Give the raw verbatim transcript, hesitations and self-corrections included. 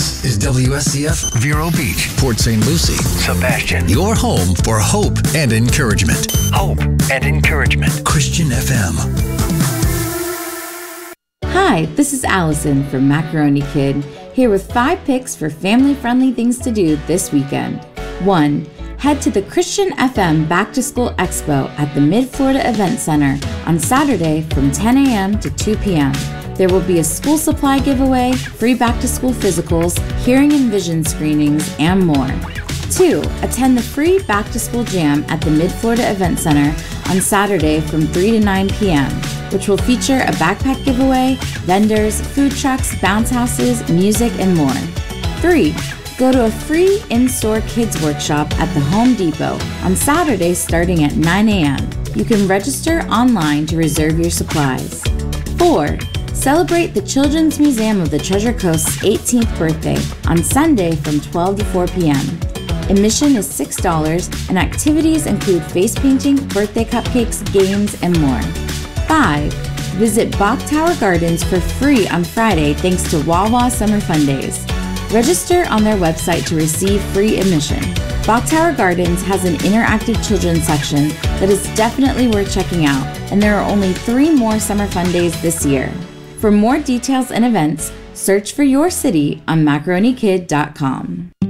This is W S C F Vero Beach, Port Saint Lucie, Sebastian. Your home for hope and encouragement. Hope and encouragement. Christian F M. Hi, this is Allison from Macaroni Kid, here with five picks for family-friendly things to do this weekend. One. Head to the Christian F M Back to School Expo at the Mid-Florida Event Center on Saturday from ten a.m. to two p.m. There will be a school supply giveaway, free back-to-school physicals, hearing and vision screenings, and more. Two. Attend the free back-to-school jam at the Mid-Florida Event Center on Saturday from three to nine p.m., which will feature a backpack giveaway, vendors, food trucks, bounce houses, music, and more. Three. Go to a free in-store kids workshop at the Home Depot on Saturday starting at nine a.m. You can register online to reserve your supplies. Four. Celebrate the Children's Museum of the Treasure Coast's eighteenth birthday on Sunday from twelve to four p.m. Admission is six dollars and activities include face painting, birthday cupcakes, games, and more. Five. Visit Bach Tower Gardens for free on Friday thanks to Wawa Summer Fun Days. Register on their website to receive free admission. Bach Tower Gardens has an interactive children's section that is definitely worth checking out, and there are only three more Summer Fun Days this year. For more details and events, search for your city on macaroni kid dot com.